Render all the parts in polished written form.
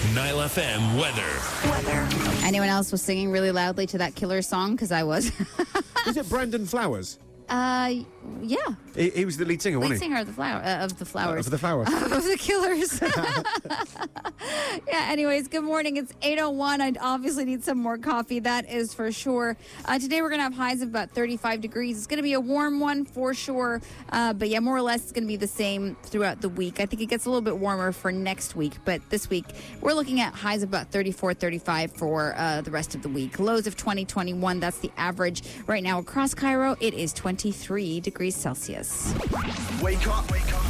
Nile FM weather. Anyone else was singing really loudly to that killer song? Because I was. Is it Brandon Flowers? Yeah. He was the lead singer, Lead wasn't he? singer of the Flowers. Of the Flowers. Of the Killers. Yeah, anyways, good morning. It's 8:01. I obviously need some more coffee. That is for sure. Today we're going to have highs of about 35 degrees. It's going to be a warm one for sure. But yeah, more or less it's going to be the same throughout the week. I think it gets a little bit warmer for next week. But this week we're looking at highs of about 34, 35 for the rest of the week. Lows of 20, 21. That's the average. Right now across Cairo, it is 23 degrees Celsius. Wake up.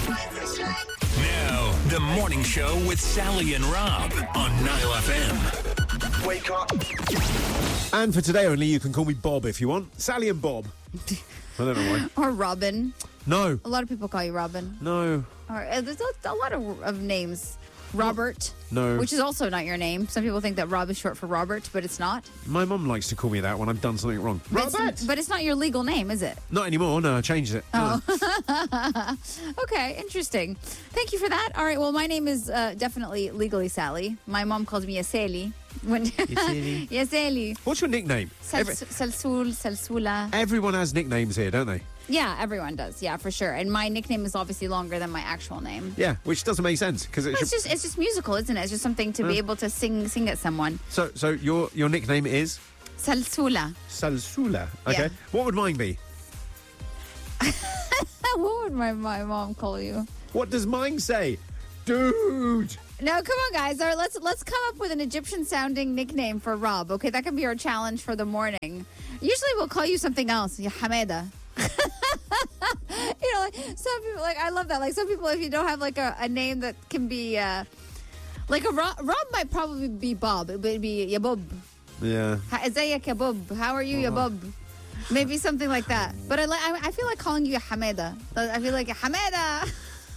Now, the morning show with Sally and Rob on Nile FM. Wake up. And for today only, you can call me Bob if you want. Sally and Bob. I don't know why. Or Robin. No. A lot of people call you Robin. No. Or, there's a lot of names. Robert. No. Which is also not your name. Some people think that Rob is short for Robert, but it's not. My mum likes to call me that when I've done something wrong. Robert! But it's not your legal name, is it? Not anymore. No, I changed it. Oh. Okay, interesting. Thank you for that. All right, well, my name is definitely legally Sally. My mom calls me Yaseli. Yaseli. Yaseli. What's your nickname? Salsul, Salsula. Everyone has nicknames here, don't they? Yeah, everyone does. Yeah, for sure. And my nickname is obviously longer than my actual name. Yeah, which doesn't make sense because It's just musical, isn't it? It's just something to be able to sing at someone. So your nickname is Salsula. Salsula. Okay. Yeah. What would mine be? What would my mom call you? What does mine say? Dude. No, come on, guys. All right, let's come up with an Egyptian-sounding nickname for Rob. Okay, that can be our challenge for the morning. Usually, we'll call you something else. Ya Hameda. You know, like some people, like I love that. Like some people, if you don't have like a name that can be like a Rob might probably be Bob. It would be Yabob. Yeah. ازيك يا Bob? How are you, Yabob? Maybe something like that. But I feel like calling you Hameda. I feel like Hameda.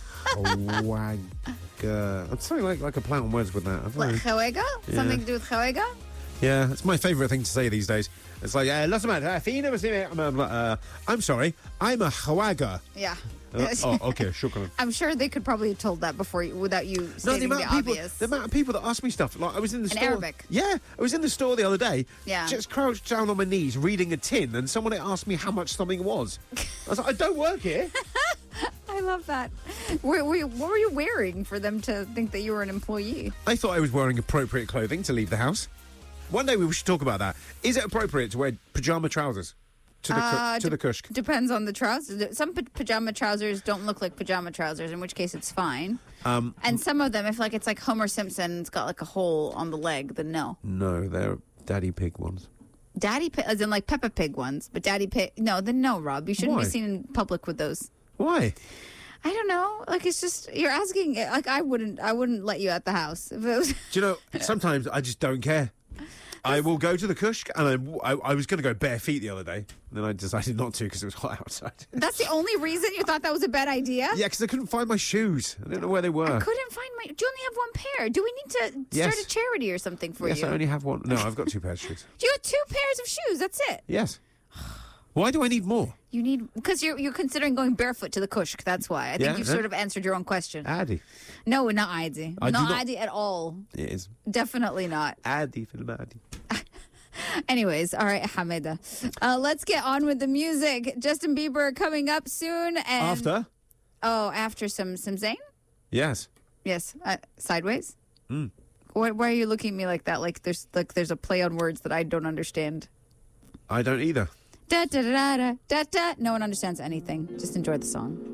It's something like a play on words with that. Like Khawega? Yeah. Something to do with Khawega? Yeah, it's my favourite thing to say these days. It's like, I'm like, I'm sorry, I'm a Hawaga. Yeah. Okay, shukran. I'm sure they could probably have told that before without you stating the obvious. The amount of people that ask me stuff. Like I was in the store. Arabic. Yeah, I was in the store the other day. Yeah. Just crouched down on my knees reading a tin, and someone asked me how much something was. I was like, I don't work here. I love that. What were you wearing for them to think that you were an employee? I thought I was wearing appropriate clothing to leave the house. One day we should talk about that. Is it appropriate to wear pajama trousers to the kushk? Depends on the trousers. Some pajama trousers don't look like pajama trousers, in which case it's fine. And some of them, if like it's like Homer Simpson, it's got like a hole on the leg, then no. No, they're Daddy Pig ones. Daddy Pig, as in like Peppa Pig ones, but Daddy Pig, no, then no, Rob. You shouldn't Why? be seen in public with those. Why? I don't know. Like it's just you're asking. Like I wouldn't let you at the house if it was. Do you know? Sometimes I just don't care. I will go to the kushk, and I was going to go bare feet the other day. And then I decided not to because it was hot outside. That's the only reason you thought that was a bad idea? Yeah, because I couldn't find my shoes. I didn't know where they were. I couldn't find my... Do you only have one pair? Do we need to start a charity or something for you? Yes, I only have one. No, I've got two pairs of shoes. You have 2 pairs of shoes. That's it. Yes. Why do I need more? You need... Because you're considering going barefoot to the kushk. That's why. I think you've sort of answered your own question. Adi. No, not Adi. Not Adi at all. It is. Definitely not. Adi fil Adi. Anyways, all right, Hamida. Let's get on with the music. Justin Bieber coming up soon. And After? Oh, after some Zayn? Yes. Yes. Sideways? Why are you looking at me like that? Like there's a play on words that I don't understand. I don't either. Da da da da da da. No one understands anything. Just enjoy the song.